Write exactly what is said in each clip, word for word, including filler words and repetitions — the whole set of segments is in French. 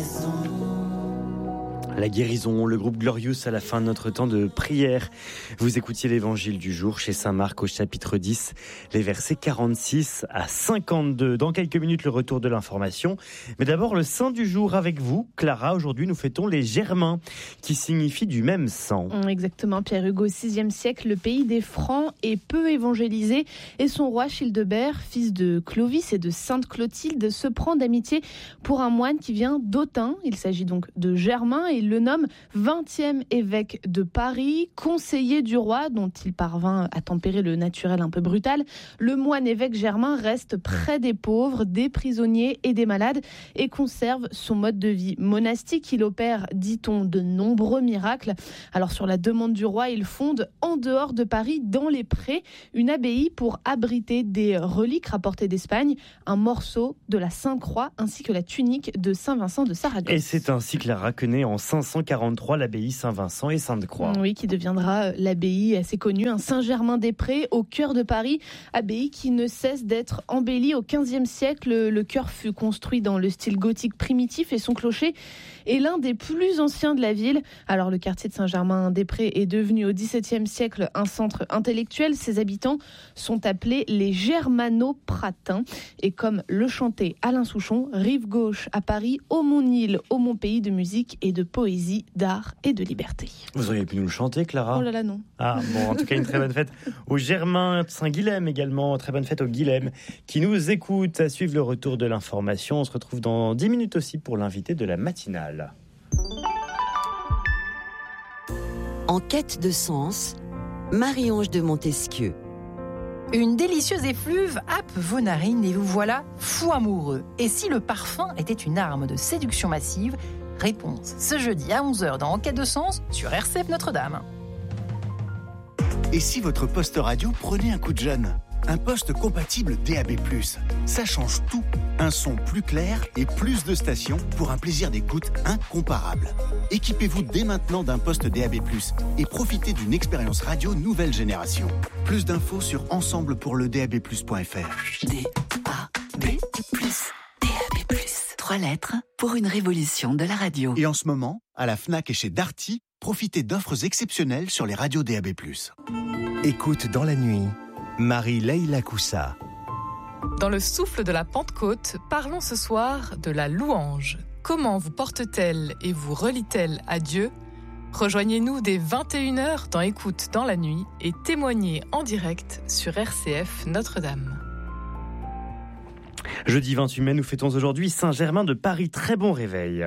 La guérison, le groupe Glorious à la fin de notre temps de prière. Vous écoutiez l'évangile du jour chez saint Marc au chapitre dix, les versets quarante-six à cinquante-deux. Dans quelques minutes, le retour de l'information. Mais d'abord, le saint du jour avec vous. Clara, aujourd'hui, nous fêtons les Germains, qui signifie du même sang. Exactement, Pierre-Hugo, au sixième siècle, le pays des Francs est peu évangélisé et son roi Childebert, fils de Clovis et de Sainte Clotilde, se prend d'amitié pour un moine qui vient d'Autun. Il s'agit donc de Germain et il le nomme vingtième évêque de Paris, conseiller du roi dont il parvint à tempérer le naturel un peu brutal. Le moine évêque Germain reste près des pauvres, des prisonniers et des malades et conserve son mode de vie monastique. Il opère, dit-on, de nombreux miracles. Alors sur la demande du roi, il fonde en dehors de Paris, dans les prés, une abbaye pour abriter des reliques rapportées d'Espagne, un morceau de la Sainte-Croix ainsi que la tunique de Saint-Vincent de Saragosse. Et c'est ainsi que Clara connaît en cinq cent quarante-trois l'abbaye Saint-Vincent et Sainte-Croix. Oui, qui deviendra l'abbaye assez connue, un Saint-Germain-des-Prés au cœur de Paris, abbaye qui ne cesse d'être embellie. Au quinzième siècle, le chœur fut construit dans le style gothique primitif et son clocher est l'un des plus anciens de la ville. Alors le quartier de Saint-Germain-des-Prés est devenu au dix-septième siècle un centre intellectuel. Ses habitants sont appelés les Germano-Pratins. Et comme le chantait Alain Souchon, rive gauche à Paris, au Mont-Nil, au Mont Pays de musique et de poésie, d'art et de liberté. Vous auriez pu nous le chanter, Clara ? Oh là là, non. Ah bon, en tout cas, une très bonne fête aux Germains, Saint-Guilhem également. Très bonne fête aux Guilhem qui nous écoutent. À suivre le retour de l'information. On se retrouve dans dix minutes aussi pour l'invité de la matinale. En quête de sens, Marie-Ange de Montesquieu. Une délicieuse effluve happe vos narines et vous voilà fou amoureux. Et si le parfum était une arme de séduction massive ? Réponse ce jeudi à onze heures dans En quête de sens sur R C F Notre-Dame. Et si votre poste radio prenait un coup de jeune ? Un poste compatible D A B plus. Ça change tout. Un son plus clair et plus de stations pour un plaisir d'écoute incomparable. Équipez-vous dès maintenant d'un poste D A B plus et profitez d'une expérience radio nouvelle génération. Plus d'infos sur ensemble pour le D A B plus point F R. D A B plus. D A B plus. Trois lettres pour une révolution de la radio. Et en ce moment, à la Fnac et chez Darty, profitez d'offres exceptionnelles sur les radios D A B plus. Écoute dans la nuit, Marie-Leila Coussa. Dans le souffle de la Pentecôte, parlons ce soir de la louange. Comment vous porte-t-elle et vous relie-t-elle à Dieu ? Rejoignez-nous dès vingt et une heures dans Écoute dans la nuit et témoignez en direct sur R C F Notre-Dame. Jeudi vingt-huit mai, nous fêtons aujourd'hui Saint-Germain de Paris. Très bon réveil.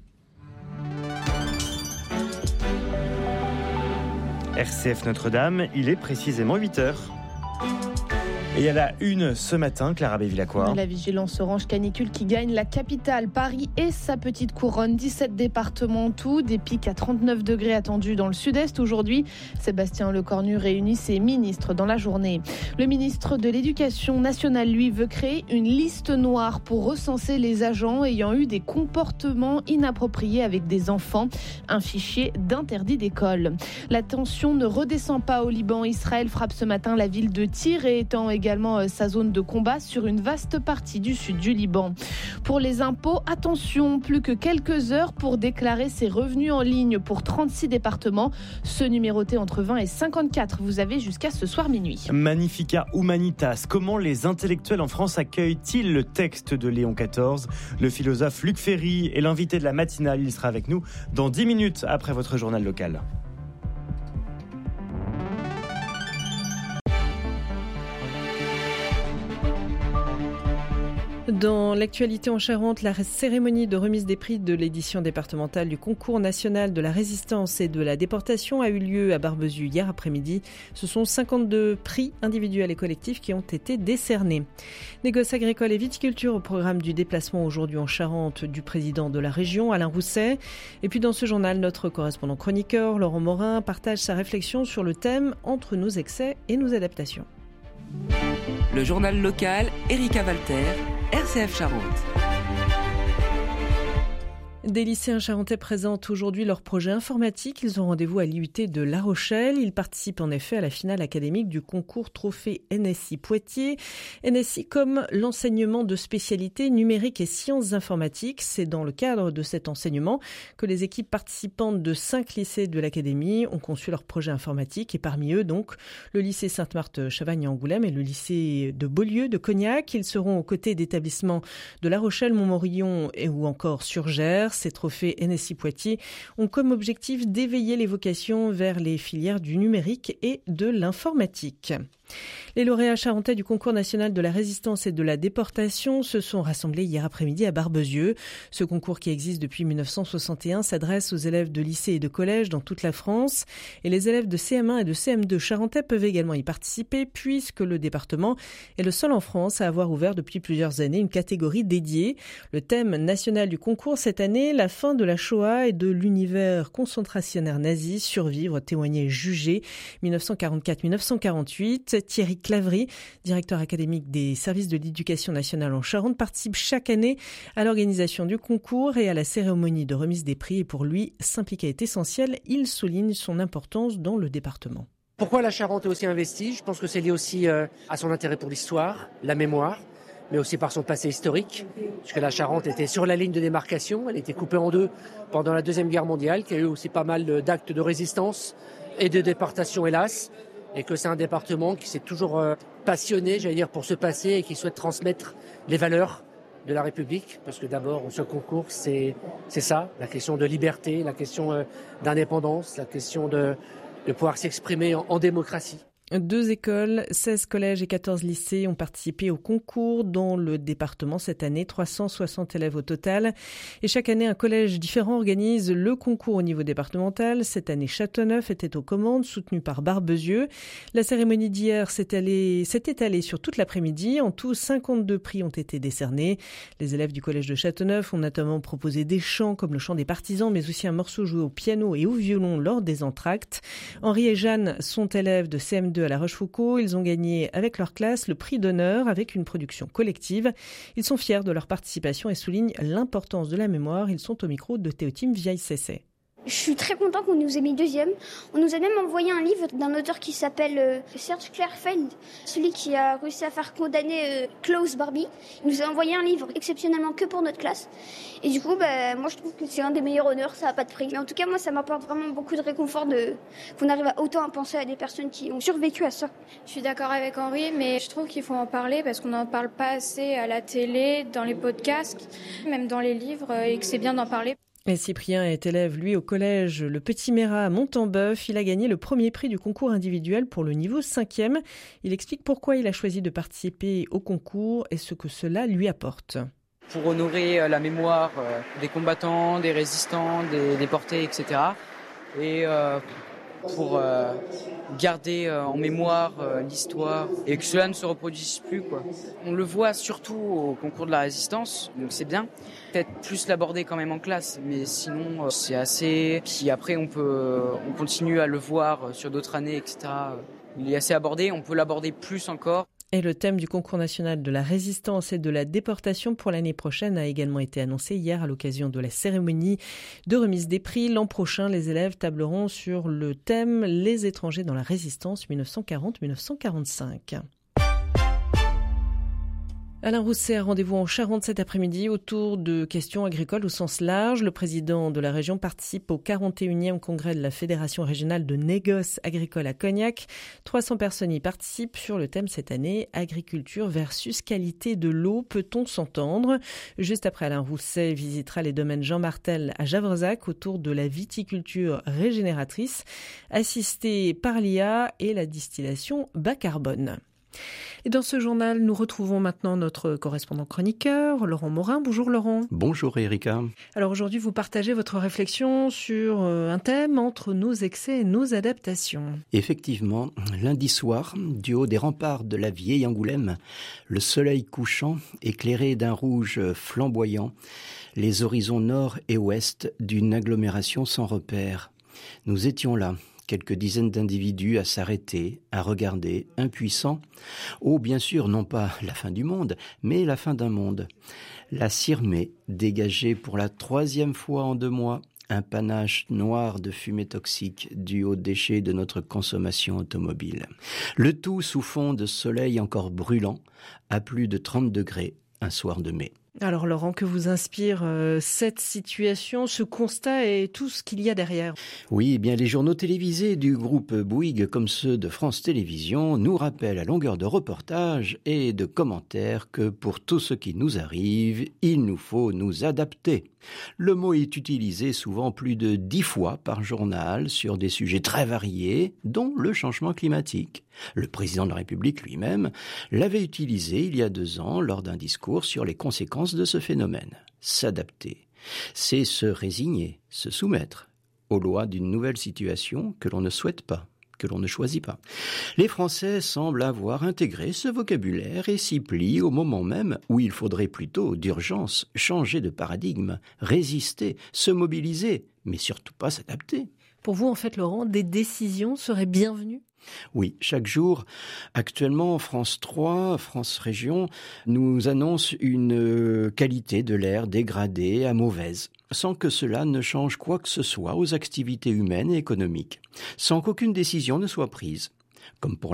R C F Notre-Dame, il est précisément huit heures. Et à la une ce matin, Clara Bévilacqua. La vigilance orange canicule qui gagne la capitale, Paris et sa petite couronne. dix-sept départements en tout, des pics à trente-neuf degrés attendus dans le sud-est aujourd'hui. Sébastien Lecornu réunit ses ministres dans la journée. Le ministre de l'Éducation nationale, lui, veut créer une liste noire pour recenser les agents ayant eu des comportements inappropriés avec des enfants. Un fichier d'interdit d'école. La tension ne redescend pas au Liban. Israël frappe ce matin la ville de Tyr et étend également également sa zone de combat sur une vaste partie du sud du Liban. Pour les impôts, attention, plus que quelques heures pour déclarer ses revenus en ligne pour trente-six départements. Ceux numérotés entre vingt et cinquante-quatre, vous avez jusqu'à ce soir minuit. Magnifica Humanitas, comment les intellectuels en France accueillent-ils le texte de Léon quatorze ? Le philosophe Luc Ferry est l'invité de la matinale, il sera avec nous dans dix minutes après votre journal local. Dans l'actualité en Charente, la cérémonie de remise des prix de l'édition départementale du concours national de la résistance et de la déportation a eu lieu à Barbezieux hier après-midi. Ce sont cinquante-deux prix individuels et collectifs qui ont été décernés. Négoce agricole et viticulture au programme du déplacement aujourd'hui en Charente du président de la région, Alain Rousset. Et puis dans ce journal, notre correspondant chroniqueur, Laurent Morin, partage sa réflexion sur le thème « Entre nos excès et nos adaptations ». Le journal local, Erika Walter, R C F Charente. Des lycéens charentais présentent aujourd'hui leur projet informatique. Ils ont rendez-vous à l'I U T de La Rochelle. Ils participent en effet à la finale académique du concours Trophée N S I Poitiers. N S I comme l'enseignement de spécialités numériques et sciences informatiques. C'est dans le cadre de cet enseignement que les équipes participantes de cinq lycées de l'académie ont conçu leur projet informatique. Et parmi eux, donc, le lycée Sainte-Marthe-Chavagne-Angoulême et le lycée de Beaulieu de Cognac. Ils seront aux côtés d'établissements de La Rochelle, Montmorillon et ou encore Surgères. Ces trophées N S I Poitiers ont comme objectif d'éveiller les vocations vers les filières du numérique et de l'informatique. Les lauréats charentais du concours national de la résistance et de la déportation se sont rassemblés hier après-midi à Barbezieux. Ce concours qui existe depuis mille neuf cent soixante et un s'adresse aux élèves de lycée et de collège dans toute la France. Et les élèves de C M un et de C M deux charentais peuvent également y participer puisque le département est le seul en France à avoir ouvert depuis plusieurs années une catégorie dédiée. Le thème national du concours cette année, la fin de la Shoah et de l'univers concentrationnaire nazi, survivre, témoigner, juger, mille neuf cent quarante-quatre à mille neuf cent quarante-huit. Thierry Claverie, directeur académique des services de l'éducation nationale en Charente, participe chaque année à l'organisation du concours et à la cérémonie de remise des prix. Et pour lui, s'impliquer est essentiel. Il souligne son importance dans le département. Pourquoi la Charente est aussi investie ? Je pense que c'est lié aussi à son intérêt pour l'histoire, la mémoire, mais aussi par son passé historique, puisque la Charente était sur la ligne de démarcation. Elle était coupée en deux pendant la Deuxième Guerre mondiale, qui a eu aussi pas mal d'actes de résistance et de déportation, hélas. Et que c'est un département qui s'est toujours euh, passionné, j'allais dire, pour ce passé et qui souhaite transmettre les valeurs de la République. Parce que d'abord, ce concours, c'est, c'est ça, la question de liberté, la question euh, d'indépendance, la question de, de pouvoir s'exprimer en, en démocratie. Deux écoles, seize collèges et quatorze lycées ont participé au concours dans le département cette année, trois cent soixante élèves au total. Et chaque année, un collège différent organise le concours au niveau départemental. Cette année, Châteauneuf était aux commandes, soutenu par Barbezieux. La cérémonie d'hier s'est allée, s'est étalée sur toute l'après-midi. En tout, cinquante-deux prix ont été décernés. Les élèves du collège de Châteauneuf ont notamment proposé des chants comme le chant des partisans, mais aussi un morceau joué au piano et au violon lors des entr'actes. Henri et Jeanne sont élèves de C M deux à La Rochefoucauld. Ils ont gagné avec leur classe le prix d'honneur avec une production collective. Ils sont fiers de leur participation et soulignent l'importance de la mémoire. Ils sont au micro de Théotime Vieille-Cessé. Je suis très content qu'on nous ait mis deuxième. On nous a même envoyé un livre d'un auteur qui s'appelle euh, Serge Klerfeld, celui qui a réussi à faire condamner euh, Klaus Barbie. Il nous a envoyé un livre exceptionnellement que pour notre classe. Et du coup, bah, moi je trouve que c'est un des meilleurs honneurs, ça n'a pas de prix. Mais en tout cas, moi ça m'apporte vraiment beaucoup de réconfort de... qu'on arrive à autant à penser à des personnes qui ont survécu à ça. Je suis d'accord avec Henri, mais je trouve qu'il faut en parler parce qu'on n'en parle pas assez à la télé, dans les podcasts, même dans les livres, et que c'est bien d'en parler. Et Cyprien est élève, lui, au collège Le Petit Mérat à Montembeuf. Il a gagné le premier prix du concours individuel pour le niveau cinquième. Il explique pourquoi il a choisi de participer au concours et ce que cela lui apporte. Pour honorer la mémoire des combattants, des résistants, des déportés, et cetera. Et euh, pour euh, garder en mémoire euh, l'histoire et que cela ne se reproduise plus, quoi. On le voit surtout au concours de la résistance, donc c'est bien. Peut-être plus l'aborder quand même en classe, mais sinon euh, c'est assez. Puis après on peut, on continue à le voir sur d'autres années, et cetera. Il est assez abordé, on peut l'aborder plus encore. Et le thème du concours national de la résistance et de la déportation pour l'année prochaine a également été annoncé hier à l'occasion de la cérémonie de remise des prix. L'an prochain, les élèves tableront sur le thème « Les étrangers dans la résistance mille neuf cent quarante à mille neuf cent quarante-cinq ». Alain Rousset a rendez-vous en Charente cet après-midi autour de questions agricoles au sens large. Le président de la région participe au quarante et unième congrès de la Fédération régionale de négoce agricole à Cognac. trois cents personnes y participent sur le thème cette année, agriculture versus qualité de l'eau, peut-on s'entendre ? Juste après, Alain Rousset visitera les domaines Jean Martel à Javrezac autour de la viticulture régénératrice, assistée par l'I A et la distillation bas carbone. Et dans ce journal, nous retrouvons maintenant notre correspondant chroniqueur, Laurent Morin. Bonjour Laurent. Bonjour Erika. Alors aujourd'hui, vous partagez votre réflexion sur un thème entre nos excès et nos adaptations. Effectivement, lundi soir, du haut des remparts de la vieille Angoulême, le soleil couchant, éclairé d'un rouge flamboyant, les horizons nord et ouest d'une agglomération sans repère. Nous étions là. Quelques dizaines d'individus à s'arrêter, à regarder, impuissants. Oh, bien sûr, non pas la fin du monde, mais la fin d'un monde. La Cirmé, dégagée pour la troisième fois en deux mois, un panache noir de fumée toxique dû aux déchets de notre consommation automobile. Le tout sous fond de soleil encore brûlant, à plus de trente degrés, un soir de mai. Alors Laurent, que vous inspire euh, cette situation, ce constat et tout ce qu'il y a derrière? Oui, eh bien les journaux télévisés du groupe Bouygues, comme ceux de France Télévisions, nous rappellent à longueur de reportages et de commentaires que pour tout ce qui nous arrive, il nous faut nous adapter. Le mot est utilisé souvent plus de dix fois par journal sur des sujets très variés, dont le changement climatique. Le président de la République lui-même l'avait utilisé il y a deux ans lors d'un discours sur les conséquences de ce phénomène. S'adapter, c'est se résigner, se soumettre aux lois d'une nouvelle situation que l'on ne souhaite pas, que l'on ne choisit pas. Les Français semblent avoir intégré ce vocabulaire et s'y plient au moment même où il faudrait plutôt, d'urgence, changer de paradigme, résister, se mobiliser, mais surtout pas s'adapter. Pour vous, en fait, Laurent, des décisions seraient bienvenues ? Oui, chaque jour, actuellement, France trois, France Région, nous annonce une qualité de l'air dégradée à mauvaise, sans que cela ne change quoi que ce soit aux activités humaines et économiques, sans qu'aucune décision ne soit prise, comme pour